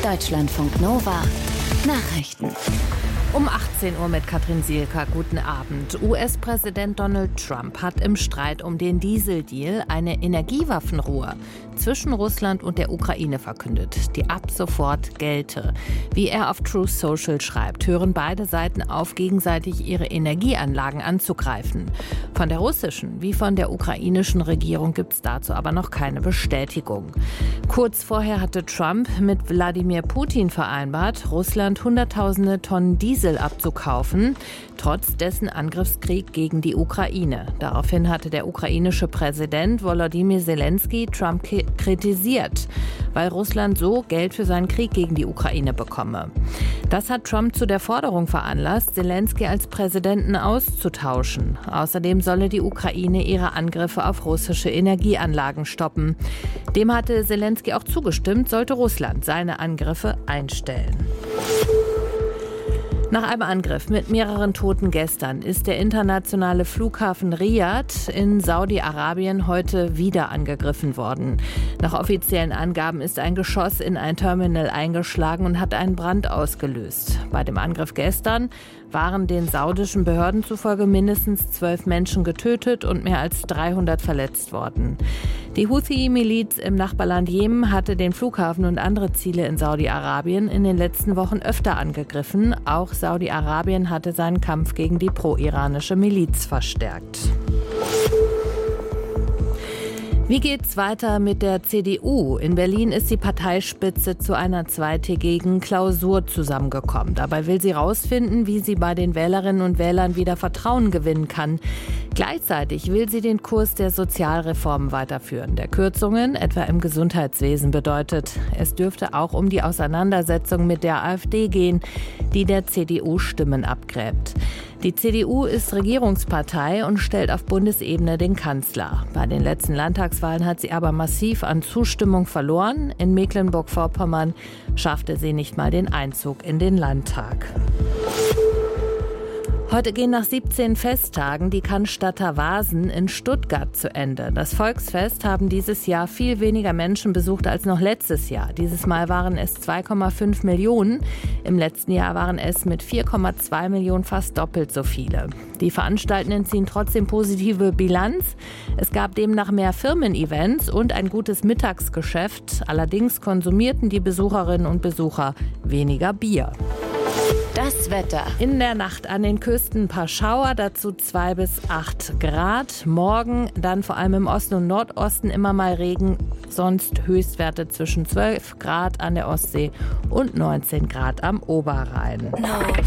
Deutschlandfunk Nova Nachrichten. Um 18 Uhr mit Katrin Sielka. Guten Abend. US-Präsident Donald Trump hat im Streit um den Dieseldeal eine Energiewaffenruhe zwischen Russland und der Ukraine verkündet, die ab sofort gelte. Wie er auf Truth Social schreibt, hören beide Seiten auf, gegenseitig ihre Energieanlagen anzugreifen. Von der russischen wie von der ukrainischen Regierung gibt es dazu aber noch keine Bestätigung. Kurz vorher hatte Trump mit Wladimir Putin vereinbart, Russland Hunderttausende Tonnen Diesel abzukaufen, trotz dessen Angriffskrieg gegen die Ukraine. Daraufhin hatte der ukrainische Präsident Volodymyr Zelensky Trump kritisiert, weil Russland so Geld für seinen Krieg gegen die Ukraine bekomme. Das hat Trump zu der Forderung veranlasst, Zelensky als Präsidenten auszutauschen. Außerdem solle die Ukraine ihre Angriffe auf russische Energieanlagen stoppen. Dem hatte Zelensky auch zugestimmt, sollte Russland seine Angriffe einstellen. Nach einem Angriff mit mehreren Toten gestern ist der internationale Flughafen Riyadh in Saudi-Arabien heute wieder angegriffen worden. Nach offiziellen Angaben ist ein Geschoss in ein Terminal eingeschlagen und hat einen Brand ausgelöst. Bei dem Angriff gestern waren den saudischen Behörden zufolge mindestens 12 Menschen getötet und mehr als 300 verletzt worden. Die Houthi-Miliz im Nachbarland Jemen hatte den Flughafen und andere Ziele in Saudi-Arabien in den letzten Wochen öfter angegriffen. Auch Saudi-Arabien hatte seinen Kampf gegen die pro-iranische Miliz verstärkt. Wie geht's weiter mit der CDU? In Berlin ist die Parteispitze zu einer zweitägigen Klausur zusammengekommen. Dabei will sie herausfinden, wie sie bei den Wählerinnen und Wählern wieder Vertrauen gewinnen kann. Gleichzeitig will sie den Kurs der Sozialreformen weiterführen, der Kürzungen etwa im Gesundheitswesen bedeutet. Es dürfte auch um die Auseinandersetzung mit der AfD gehen, die der CDU Stimmen abgräbt. Die CDU ist Regierungspartei und stellt auf Bundesebene den Kanzler. Bei den letzten Landtagswahlen hat sie aber massiv an Zustimmung verloren. In Mecklenburg-Vorpommern schaffte sie nicht mal den Einzug in den Landtag. Heute gehen nach 17 Festtagen die Cannstatter Vasen in Stuttgart zu Ende. Das Volksfest haben dieses Jahr viel weniger Menschen besucht als noch letztes Jahr. Dieses Mal waren es 2,5 Millionen. Im letzten Jahr waren es mit 4,2 Millionen fast doppelt so viele. Die Veranstaltenden ziehen trotzdem positive Bilanz. Es gab demnach mehr Firmen-Events und ein gutes Mittagsgeschäft. Allerdings konsumierten die Besucherinnen und Besucher weniger Bier. Das Wetter. In der Nacht an den Küsten ein paar Schauer, dazu 2 bis 8 Grad. Morgen dann vor allem im Osten und Nordosten immer mal Regen, sonst Höchstwerte zwischen 12 Grad an der Ostsee und 19 Grad am Oberrhein.